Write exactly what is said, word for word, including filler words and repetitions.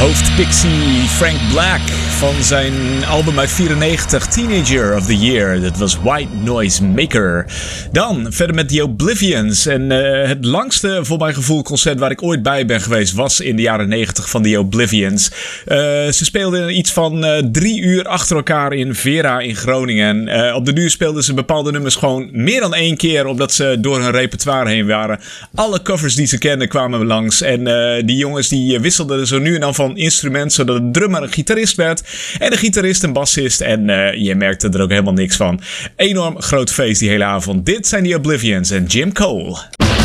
hoofdpixie Frank Black van zijn album uit vierennegentig, Teenager of the Year. Dat was White Noise Maker. Dan verder met The Oblivians. En uh, het langste, voor mijn gevoel, concert waar ik ooit bij ben geweest was in de jaren negentig van The Oblivians. Uh, ze speelden iets van uh, drie uur achter elkaar in Vera in Groningen. Uh, op de duur speelden ze bepaalde nummers gewoon meer dan één keer, omdat ze door hun repertoire heen waren. Alle covers die ze kenden kwamen langs. En uh, die jongens die wisselden zo nu en dan van instrument, zodat de drummer een gitarist werd en de gitarist een bassist. En uh, je merkte er ook helemaal niks van. Enorm groot feest die hele avond. Dit zijn The Oblivians en Jim Cole.